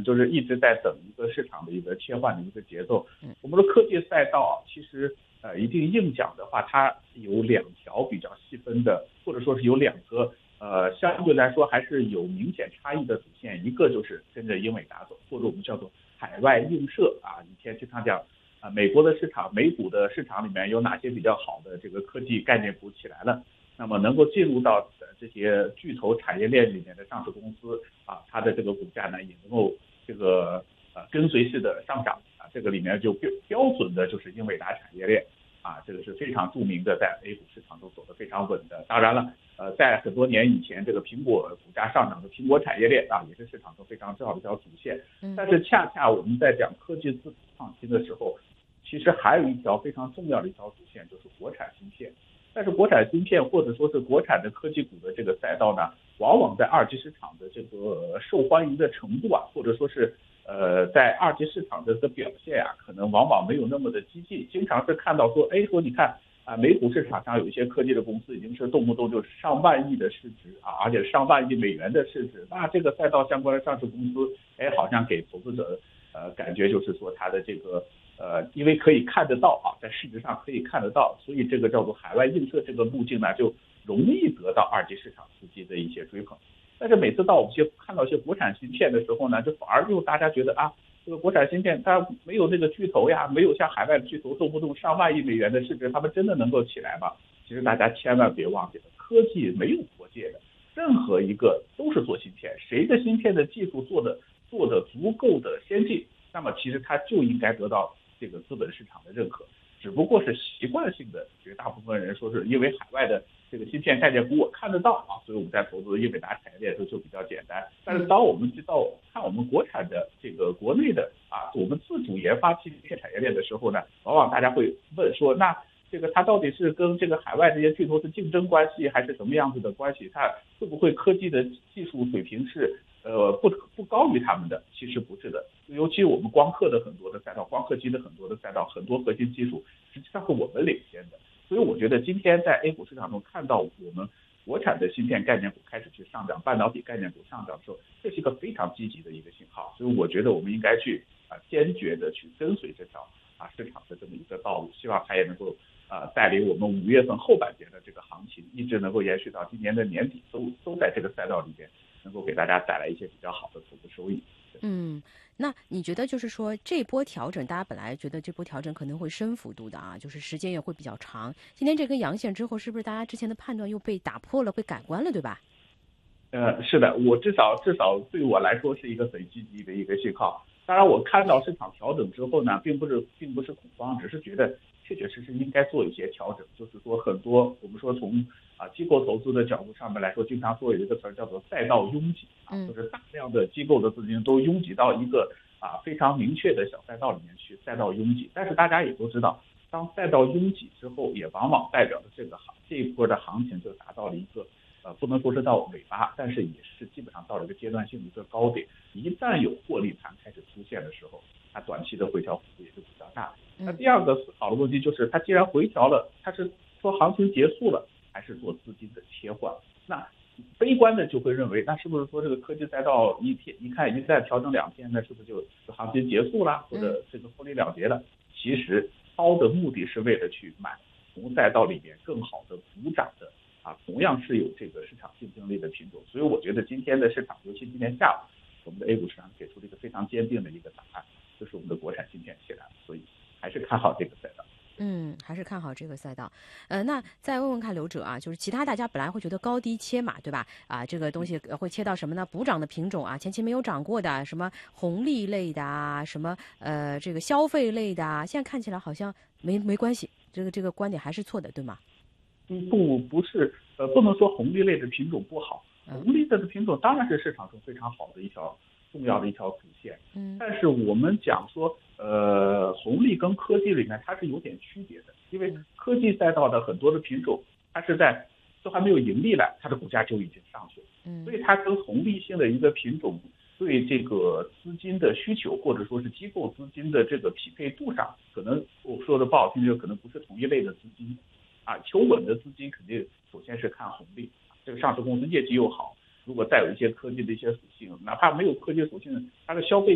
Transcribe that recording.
就是一直在等一个市场的一个切换的一个节奏。我们的科技赛道其实一定硬讲的话，它有两条比较细分的，或者说是有两个相对来说还是有明显差异的主线，一个就是跟着英伟达走，或者我们叫做海外映射啊。以前经常讲美国的市场，美股的市场里面有哪些比较好的这个科技概念股起来了，那么能够进入到这些巨头产业链里面的上市公司啊，它的这个股价呢也能够这个跟随式的上涨啊，这个里面就标准的就是英伟达产业链啊，这个是非常著名的，在 A 股市场中走得非常稳的。当然了，在很多年以前，这个苹果股价上涨的苹果产业链啊，也是市场中非常重要的一条主线。但是恰恰我们在讲科技自主创新的时候，其实还有一条非常重要的一条主线，就是国产芯片。但是国产芯片或者说是国产的科技股的这个赛道呢，往往在二级市场的这个受欢迎的程度啊，或者说是在二级市场的这个表现啊，可能往往没有那么的激进。经常是看到说，说你看啊，美股市场上有一些科技的公司已经是动不动就是上万亿的市值啊，而且上万亿美元的市值，那这个赛道相关的上市公司，好像给投资者感觉就是说它的这个因为可以看得到啊，在市值上可以看得到，所以这个叫做海外映射这个路径呢，就容易得到二级市场资金的一些追捧。但是每次到我们看到一些国产芯片的时候呢，就反而就大家觉得啊，这个国产芯片它没有这个巨头呀，没有像海外的巨头动不动上万亿美元的市值，他们真的能够起来吗？其实大家千万别忘记了，科技没有国界的，任何一个都是做芯片，谁的芯片的技术做的足够的先进，那么其实它就应该得到这个资本市场的认可。只不过是习惯性的，绝大部分人说是因为海外的这个芯片概念股我看得到啊，所以我们在投资英伟达产业链的时候就比较简单。但是当我们看我们国产的这个国内的啊，我们自主研发芯片产业链的时候呢，往往大家会问说，那这个它到底是跟这个海外这些巨头是竞争关系，还是什么样子的关系？它会不会科技的技术水平是不高于他们的？其实不是的，尤其我们光刻的很多的赛道，光刻机的很多的赛道，很多核心技术实际上是我们领先的。所以我觉得今天在 A 股市场中看到我们国产的芯片概念股开始去上涨，半导体概念股上涨的时候，这是一个非常积极的一个信号。所以我觉得我们应该去坚决的去跟随这条市场的这么一个道路，希望它也能够带领我们5月份后半节的这个行情，一直能够延续到今年的年底，都在这个赛道里边能够给大家带来一些比较好的投资收益。 那你觉得就是说这波调整，大家本来觉得这波调整可能会深幅度的啊，就是时间也会比较长。今天这根阳线之后，是不是大家之前的判断又被打破了，被改观了，对吧？ 是的，我至少对我来说是一个很积极的一个信号。当然，我看到市场调整之后呢，并不是恐慌，只是觉得确确实实应该做一些调整。就是说，很多我们说从机构投资的角度上面来说，经常说有一个词叫做赛道拥挤啊，就是大量的机构的资金都拥挤到一个非常明确的小赛道里面去，赛道拥挤。但是大家也都知道，当赛道拥挤之后，也往往代表着这一波的行情就达到了一个不能说是到尾巴，但是也是基本上到了一个阶段性的一个高点。一旦有获利盘开始出现的时候，它短期的回调幅度也是比较大。那第二个思考的问题就是，它既然回调了，它是说行情结束了，还是做资金的切换？那悲观的就会认为，那是不是说这个科技赛道一看一再调整2天，那是不是就行情结束了，或者这个获利了结了？其实抛的目的是为了去买同赛道里面更好的补涨的同样是有这个市场竞争力的品种。所以我觉得今天的市场，尤其今天下午，我们的 A 股市场给出了一个非常坚定的一个答案，就是我们的国产芯片起来了，所以还是看好这个赛道。 还是看好这个赛道。那再问问看刘哲啊，就是其他大家本来会觉得高低切嘛，对吧？这个东西会切到什么呢？补涨的品种啊，前期没有涨过的，什么红利类的啊，什么这个消费类的啊，现在看起来好像没关系，这个观点还是错的，对吗？ 不是，不能说红利类的品种不好，红利类的品种当然是市场中非常好的一条重要的一条主线。但是我们讲说，红利跟科技里面它是有点区别的，因为科技赛道的很多的品种，它是在都还没有盈利了，它的股价就已经上去了。所以它跟红利性的一个品种对这个资金的需求，或者说是机构资金的这个匹配度上，可能我说的不好听，就可能不是同一类的资金。求稳的资金肯定首先是看红利，这个上市公司业绩又好，如果再有一些科技的一些属性，哪怕没有科技属性，它的消费